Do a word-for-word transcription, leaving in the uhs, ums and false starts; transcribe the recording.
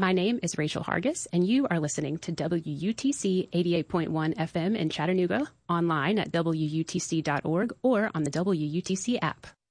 My name is Rachel Hargis, and you are listening to W U T C eighty-eight point one F M in Chattanooga, online at W U T C dot org or on the W U T C app.